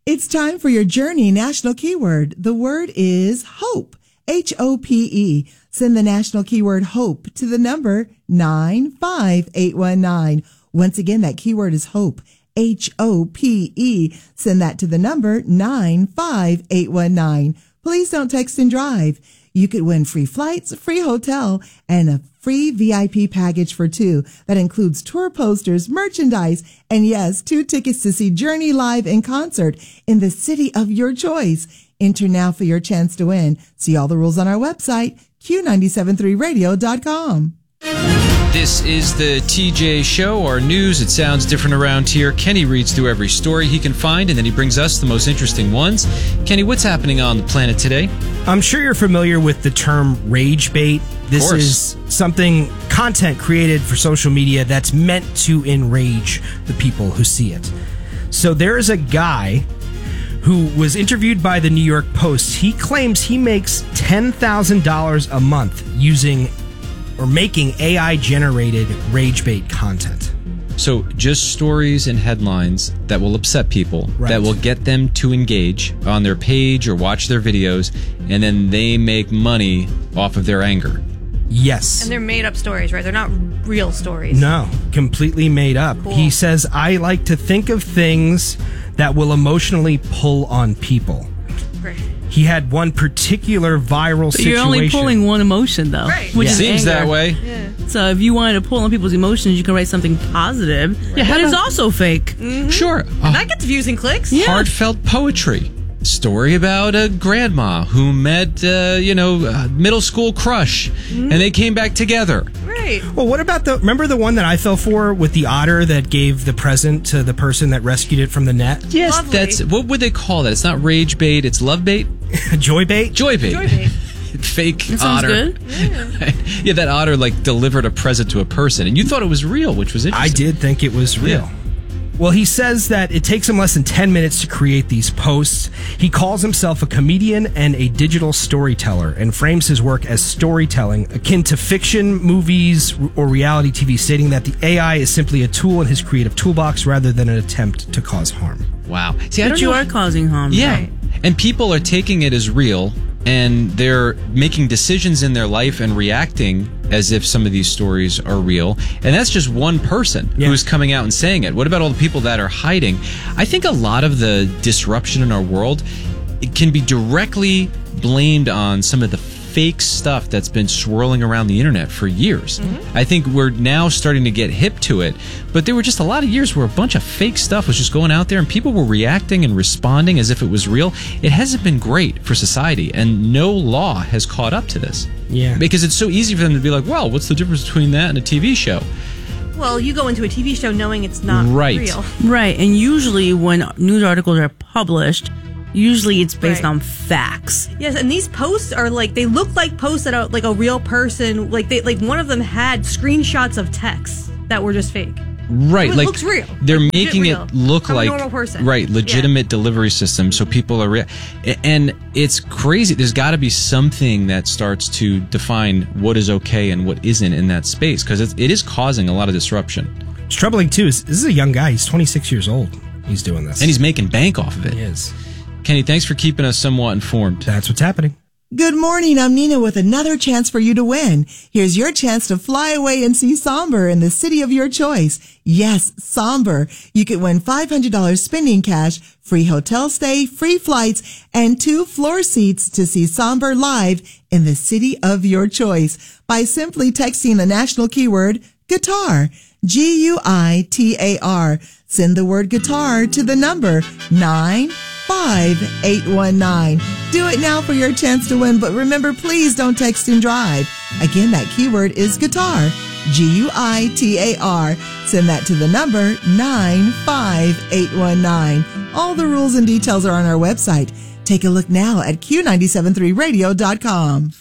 It's time for your Journey National Keyword. The word is hope. HOPE. Send the national keyword hope to the number 95819. Once again, that keyword is hope. HOPE. Send that to the number 95819. Please don't text and drive. You could win free flights, free hotel, and a free VIP package for two. That includes tour posters, merchandise, and yes, 2 tickets to see Journey live in concert in the city of your choice. Enter now for your chance to win. See all the rules on our website, Q973radio.com. This is the TJ Show, our news. It sounds different around here. Kenny reads through every story he can find, and then he brings us the most interesting ones. Kenny, what's happening on the planet today? I'm sure you're familiar with the term rage bait. This is content created for social media that's meant to enrage the people who see it. So there is a guy who was interviewed by the New York Post. He claims he makes $10,000 a month making AI-generated rage bait content. So just stories and headlines that will upset people, that will get them to engage on their page or watch their videos, and then they make money off of their anger. Yes. And they're made-up stories, right? They're not real stories. No, completely made up. Cool. He says, I like to think of things that will emotionally pull on people. Great. He had one particular viral situation. You're only pulling one emotion, though. Right. Which is Seems anger. that way. Yeah. So if you wanted to pull on people's emotions, you can write something positive. Right. That is also fake. Mm-hmm. Sure. And that gets views and clicks. Yeah. Heartfelt poetry. Story about a grandma who met, a middle school crush, and they came back together. Right. Well, what about remember the one that I fell for with the otter that gave the present to the person that rescued it from the net? Yes, Lovely. what would they call that? It's not rage bait, it's love bait? Joy bait? Joy bait. Joy bait. Fake That sounds otter. good. Yeah, that otter delivered a present to a person, and you thought it was real, which was interesting. I did think it was real. Yeah. Well, he says that it takes him less than 10 minutes to create these posts. He calls himself a comedian and a digital storyteller and frames his work as storytelling akin to fiction, movies, or reality TV, stating that the AI is simply a tool in his creative toolbox rather than an attempt to cause harm. Wow. See, I But don't you know. are causing harm. Yeah. Right? And people are taking it as real, and they're making decisions in their life and reacting as if some of these stories are real. And that's just one person who's coming out and saying it. What about all the people that are hiding? I think a lot of the disruption in our world, it can be directly blamed on some of the fake stuff that's been swirling around the internet for years. I think we're now starting to get hip to it, but there were just a lot of years where a bunch of fake stuff was just going out there and people were reacting and responding as if it was real. It hasn't been great for society, and no law has caught up to this. Yeah. Because it's so easy for them to be like, well, what's the difference between that and a TV show? Well, you go into a TV show knowing it's not real. Right. And usually when news articles are published, usually it's based Right. on facts. Yes, and these posts are they look like posts that are a real person. One of them had screenshots of texts that were just fake. Right, It looks real. They're Legit making real. it look From a like normal person. legitimate delivery system. So people are, and it's crazy. There's got to be something that starts to define what is okay and what isn't in that space, because it is causing a lot of disruption. It's troubling, too. This is a young guy. He's 26 years old. He's doing this. And he's making bank off of it. He is. Kenny, thanks for keeping us somewhat informed. That's what's happening. Good morning. I'm Nina with another chance for you to win. Here's your chance to fly away and see Somber in the city of your choice. Yes, Somber. You could win $500 spending cash, free hotel stay, free flights, and 2 floor seats to see Somber live in the city of your choice by simply texting the national keyword guitar. GUITAR. Send the word guitar to the number 95819. Do it now for your chance to win, but remember, please don't text and drive. Again, that keyword is guitar. GUITAR. Send that to the number 95819. All the rules and details are on our website. Take a look now at Q973radio.com.